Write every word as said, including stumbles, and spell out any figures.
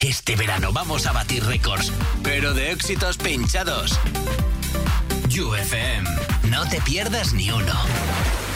que este verano vamos a batir récords, pero de éxitos pinchados. You F M, no te pierdas ni uno.